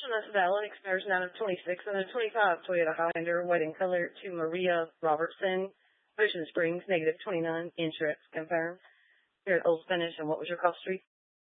Nessa Valley expires 9 of 26, and a 25 Toyota Highlander, white in color, to Maria Robertson, Ocean Springs, -29, insurance confirmed. Here at Old Spanish, and what was your call, Street?